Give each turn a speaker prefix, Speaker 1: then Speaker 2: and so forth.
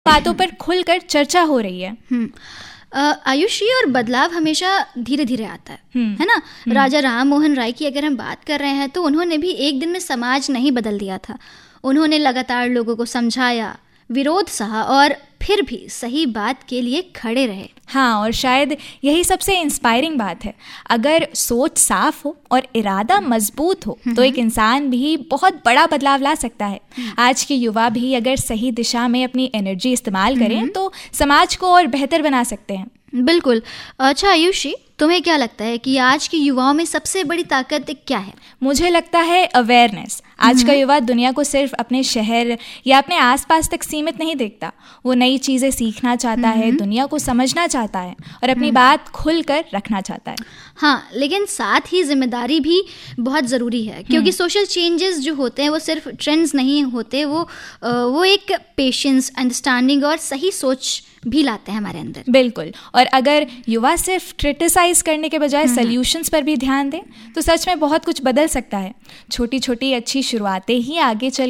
Speaker 1: बातों पर खुलकर चर्चा हो रही है।
Speaker 2: आयुषी, और बदलाव हमेशा धीरे धीरे आता है ना। राजा राम मोहन राय की अगर हम बात कर रहे हैं तो उन्होंने भी एक दिन में समाज नहीं बदल दिया था। उन्होंने लगातार लोगों को समझाया, विरोध सहा और फिर भी सही बात के लिए खड़े रहे।
Speaker 1: हाँ, और शायद यही सबसे इंस्पायरिंग बात है। अगर सोच साफ हो और इरादा मजबूत हो तो एक इंसान भी बहुत बड़ा बदलाव ला सकता है। आज के युवा भी अगर सही दिशा में अपनी एनर्जी इस्तेमाल करें तो समाज को और बेहतर बना सकते हैं।
Speaker 2: बिल्कुल। अच्छा आयुषी, तुम्हें क्या लगता है कि आज के युवाओं में सबसे बड़ी ताकत क्या है?
Speaker 1: मुझे लगता है अवेयरनेस। आज का युवा दुनिया को सिर्फ अपने शहर या अपने आसपास तक सीमित नहीं देखता। वो नई चीज़ें सीखना चाहता है, दुनिया को समझना चाहता है और अपनी बात खुलकर रखना चाहता है।
Speaker 2: हाँ, लेकिन साथ ही जिम्मेदारी भी बहुत ज़रूरी है, क्योंकि सोशल चेंजेस जो होते हैं वो सिर्फ ट्रेंड्स नहीं होते, वो एक पेशेंस, अंडरस्टैंडिंग और सही सोच भी लाते हैं हमारे अंदर।
Speaker 1: बिल्कुल। और अगर युवा सिर्फ क्रिटिसाइज करने के बजाय सॉल्यूशंस पर भी ध्यान दें तो सच में बहुत कुछ बदल सकता है। छोटी छोटी अच्छी शुरुआतें ही आगे चल